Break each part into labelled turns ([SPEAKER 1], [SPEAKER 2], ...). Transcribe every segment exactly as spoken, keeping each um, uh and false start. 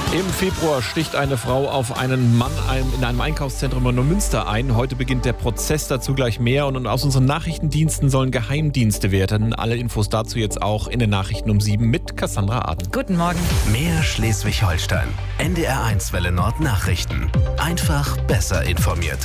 [SPEAKER 1] Im Februar sticht eine Frau auf einen Mann in einem Einkaufszentrum in Neumünster ein. Heute beginnt der Prozess, dazu gleich mehr. Und aus unseren Nachrichtendiensten sollen Geheimdienste werden. Alle Infos dazu jetzt auch in den Nachrichten um sieben mit Cassandra Aden.
[SPEAKER 2] Guten Morgen.
[SPEAKER 3] Mehr Schleswig-Holstein. N D R eins Welle Nord Nachrichten. Einfach besser informiert.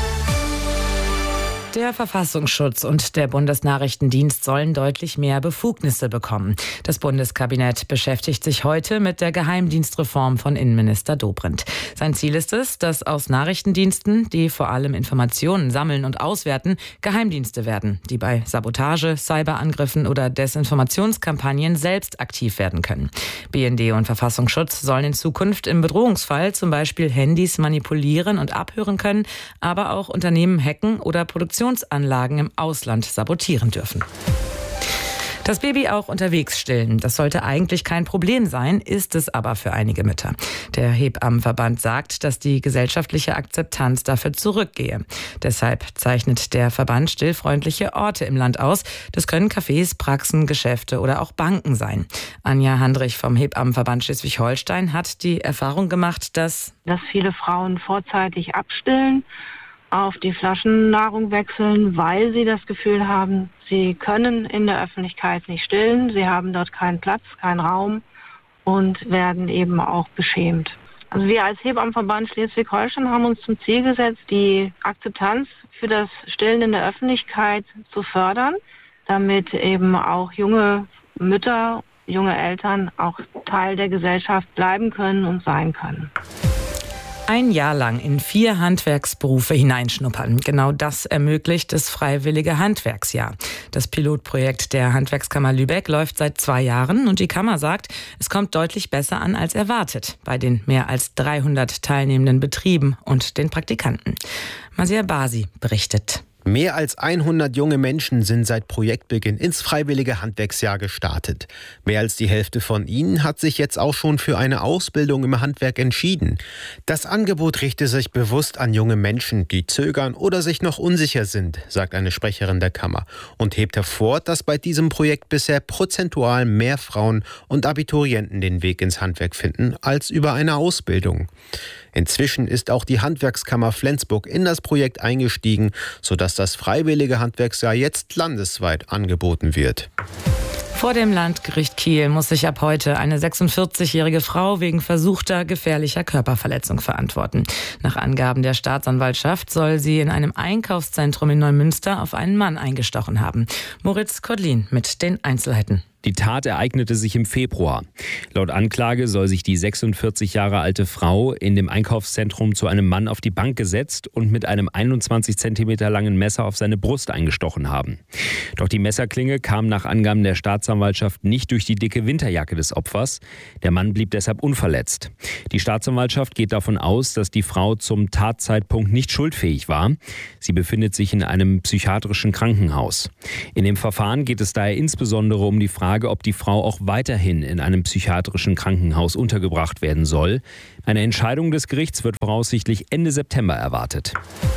[SPEAKER 2] Der Verfassungsschutz und der Bundesnachrichtendienst sollen deutlich mehr Befugnisse bekommen. Das Bundeskabinett beschäftigt sich heute mit der Geheimdienstreform von Innenminister Dobrindt. Sein Ziel ist es, dass aus Nachrichtendiensten, die vor allem Informationen sammeln und auswerten, Geheimdienste werden, die bei Sabotage, Cyberangriffen oder Desinformationskampagnen selbst aktiv werden können. B N D und Verfassungsschutz sollen in Zukunft im Bedrohungsfall zum Beispiel Handys manipulieren und abhören können, aber auch Unternehmen hacken oder Produktionsanlagen im Ausland sabotieren dürfen. Das Baby auch unterwegs stillen, das sollte eigentlich kein Problem sein, ist es aber für einige Mütter. Der Hebammenverband sagt, dass die gesellschaftliche Akzeptanz dafür zurückgehe. Deshalb zeichnet der Verband stillfreundliche Orte im Land aus. Das können Cafés, Praxen, Geschäfte oder auch Banken sein. Anja Handrich vom Hebammenverband Schleswig-Holstein hat die Erfahrung gemacht, dass,
[SPEAKER 4] dass viele Frauen vorzeitig abstillen, auf die Flaschennahrung wechseln, weil sie das Gefühl haben, sie können in der Öffentlichkeit nicht stillen, sie haben dort keinen Platz, keinen Raum und werden eben auch beschämt. Also wir als Hebammenverband Schleswig-Holstein haben uns zum Ziel gesetzt, die Akzeptanz für das Stillen in der Öffentlichkeit zu fördern, damit eben auch junge Mütter, junge Eltern auch Teil der Gesellschaft bleiben können und sein können.
[SPEAKER 2] Ein Jahr lang in vier Handwerksberufe hineinschnuppern. Genau das ermöglicht das Freiwillige Handwerksjahr. Das Pilotprojekt der Handwerkskammer Lübeck läuft seit zwei Jahren und die Kammer sagt, es kommt deutlich besser an als erwartet bei den mehr als dreihundert teilnehmenden Betrieben und den Praktikanten. Masia Basi berichtet.
[SPEAKER 5] Mehr als hundert junge Menschen sind seit Projektbeginn ins Freiwillige Handwerksjahr gestartet. Mehr als die Hälfte von ihnen hat sich jetzt auch schon für eine Ausbildung im Handwerk entschieden. Das Angebot richtet sich bewusst an junge Menschen, die zögern oder sich noch unsicher sind, sagt eine Sprecherin der Kammer und hebt hervor, dass bei diesem Projekt bisher prozentual mehr Frauen und Abiturienten den Weg ins Handwerk finden als über eine Ausbildung. Inzwischen ist auch die Handwerkskammer Flensburg in das Projekt eingestiegen, sodass das Freiwillige Handwerksjahr jetzt landesweit angeboten wird.
[SPEAKER 2] Vor dem Landgericht Kiel muss sich ab heute eine sechsundvierzigjährige Frau wegen versuchter gefährlicher Körperverletzung verantworten. Nach Angaben der Staatsanwaltschaft soll sie in einem Einkaufszentrum in Neumünster auf einen Mann eingestochen haben. Moritz Kodlin mit den Einzelheiten.
[SPEAKER 6] Die Tat ereignete sich im Februar. Laut Anklage soll sich die sechsundvierzig Jahre alte Frau in dem Einkaufszentrum zu einem Mann auf die Bank gesetzt und mit einem einundzwanzig Zentimeter langen Messer auf seine Brust eingestochen haben. Doch die Messerklinge kam nach Angaben der Staatsanwaltschaft nicht durch die dicke Winterjacke des Opfers. Der Mann blieb deshalb unverletzt. Die Staatsanwaltschaft geht davon aus, dass die Frau zum Tatzeitpunkt nicht schuldfähig war. Sie befindet sich in einem psychiatrischen Krankenhaus. In dem Verfahren geht es daher insbesondere um die Frage, ob die Frau auch weiterhin in einem psychiatrischen Krankenhaus untergebracht werden soll. Eine Entscheidung des Gerichts wird voraussichtlich Ende September erwartet.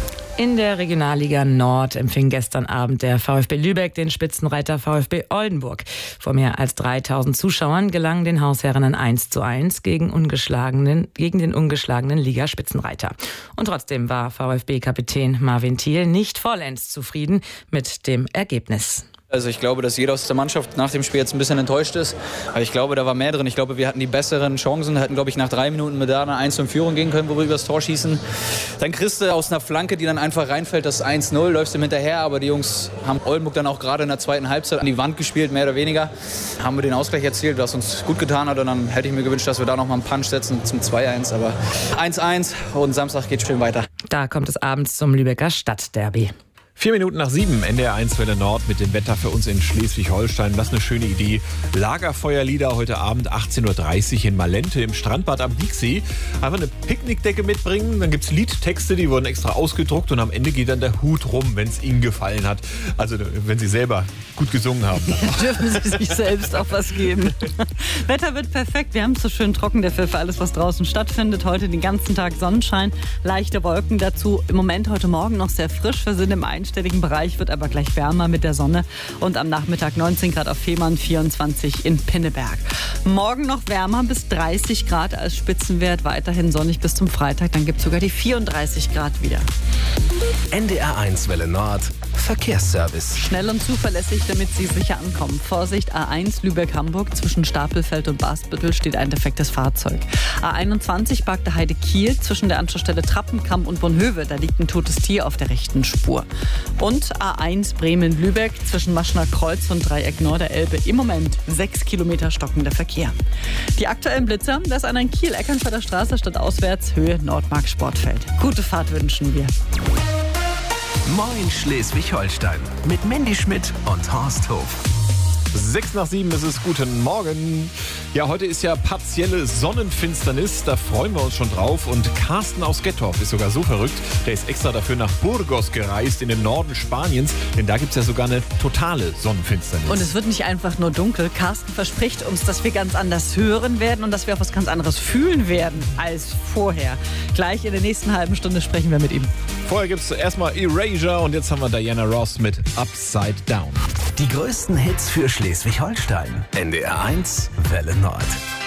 [SPEAKER 2] In der Regionalliga Nord empfing gestern Abend der VfB Lübeck den Spitzenreiter VfB Oldenburg. Vor mehr als dreitausend Zuschauern gelang den Hausherren ein eins zu eins gegen, ungeschlagenen, gegen den ungeschlagenen Ligaspitzenreiter. Und trotzdem war VfB-Kapitän Marvin Thiel nicht vollends zufrieden mit dem Ergebnis.
[SPEAKER 7] Also ich glaube, dass jeder aus der Mannschaft nach dem Spiel jetzt ein bisschen enttäuscht ist. Aber ich glaube, da war mehr drin. Ich glaube, wir hatten die besseren Chancen. Hätten, glaube ich, nach drei Minuten mit da eine eins zu Führung gehen können, wo wir übers Tor schießen. Dann kriegst du aus einer Flanke, die dann einfach reinfällt, das eins null, läufst ihm hinterher. Aber die Jungs haben Oldenburg dann auch gerade in der zweiten Halbzeit an die Wand gespielt, mehr oder weniger. Haben wir den Ausgleich erzielt, was uns gut getan hat. Und dann hätte ich mir gewünscht, dass wir da noch mal einen Punch setzen zum zwei eins. Aber eins eins und Samstag geht schön weiter.
[SPEAKER 2] Da kommt es abends zum Lübecker Stadtderby.
[SPEAKER 1] Vier Minuten nach sieben, N D R eins Welle Nord mit dem Wetter für uns in Schleswig-Holstein. Das ist eine schöne Idee. Lagerfeuerlieder heute Abend achtzehn Uhr dreißig in Malente im Strandbad am Dieksee. Einfach eine Picknickdecke mitbringen, dann gibt es Liedtexte, die wurden extra ausgedruckt und am Ende geht dann der Hut rum, wenn es Ihnen gefallen hat. Also wenn Sie selber gut gesungen haben.
[SPEAKER 8] Dürfen Sie sich selbst auch was geben. Wetter wird perfekt, wir haben es so schön trocken dafür für alles, was draußen stattfindet. Heute den ganzen Tag Sonnenschein, leichte Wolken dazu. Im Moment heute Morgen noch sehr frisch, wir sind im Einstieg einstelligen Bereich, wird aber gleich wärmer mit der Sonne. Und am Nachmittag neunzehn Grad auf Fehmarn, vierundzwanzig in Pinneberg. Morgen noch wärmer, bis dreißig Grad als Spitzenwert. Weiterhin sonnig bis zum Freitag. Dann gibt es sogar die vierunddreißig Grad wieder.
[SPEAKER 3] N D R eins Welle Nord Verkehrsservice.
[SPEAKER 8] Schnell und zuverlässig, damit Sie sicher ankommen. Vorsicht, A eins Lübeck-Hamburg. Zwischen Stapelfeld und Basbüttel steht ein defektes Fahrzeug. A einundzwanzig Bagde Heide-Kiel. Zwischen der Anschlussstelle Trappenkamp und Bonhöve. Da liegt ein totes Tier auf der rechten Spur. Und A eins Bremen-Lübeck. Zwischen Maschner Kreuz und Dreieck Norderelbe. Im Moment sechs Kilometer stockender Verkehr. Die aktuellen Blitzer, das an ein Kiel, Eckernförder Straße statt auswärts, Höhe Nordmark Sportfeld. Gute Fahrt wünschen wir.
[SPEAKER 3] Moin Schleswig-Holstein mit Mandy Schmidt und Horst Hof.
[SPEAKER 1] Sechs nach sieben ist es. Guten Morgen. Ja, heute ist ja partielle Sonnenfinsternis. Da freuen wir uns schon drauf. Und Carsten aus Gettorf ist sogar so verrückt. Der ist extra dafür nach Burgos gereist, in den Norden Spaniens. Denn da gibt es ja sogar eine totale Sonnenfinsternis.
[SPEAKER 8] Und es wird nicht einfach nur dunkel. Carsten verspricht uns, dass wir ganz anders hören werden und dass wir auch was ganz anderes fühlen werden als vorher. Gleich in der nächsten halben Stunde sprechen wir mit ihm.
[SPEAKER 1] Vorher gibt es erstmal Erasure und jetzt haben wir Diana Ross mit Upside Down.
[SPEAKER 3] Die größten Hits für Schleswig-Holstein. N D R eins Welle Nord.